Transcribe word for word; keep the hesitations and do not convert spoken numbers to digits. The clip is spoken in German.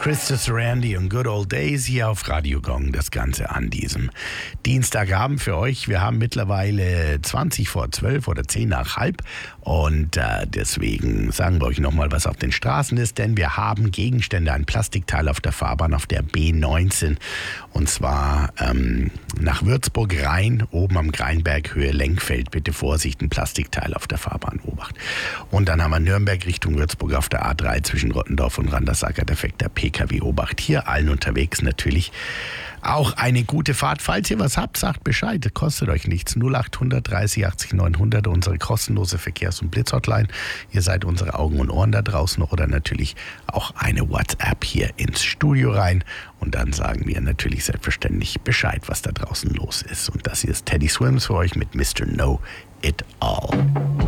Christus Randy und Good Old Days hier auf Radio Gong. Das Ganze an diesem Dienstagabend für euch. Wir haben mittlerweile zwanzig vor zwölf oder zehn nach halb. Und äh, deswegen sagen wir euch nochmal, was auf den Straßen ist. Denn wir haben Gegenstände, ein Plastikteil auf der Fahrbahn auf der B neunzehn. Und zwar ähm, nach Würzburg rein, oben am Greinberg, Höhe Lenkfeld. Bitte Vorsicht, ein Plastikteil auf der Fahrbahn, Obacht. Und dann haben wir Nürnberg Richtung Würzburg auf der A drei zwischen Rottendorf und Randersacker, defekter P K W, Obacht. Hier allen unterwegs natürlich auch eine gute Fahrt. Falls ihr was habt, sagt Bescheid, das kostet euch nichts. null acht hundert dreißig achtzig neunhundert, unsere kostenlose Verkehrs- und Blitzhotline. Ihr seid unsere Augen und Ohren da draußen, oder natürlich auch eine WhatsApp hier ins Studio rein. Und dann sagen wir natürlich selbstverständlich Bescheid, was da draußen los ist. Und das hier ist Teddy Swims für euch mit Mister Know It All.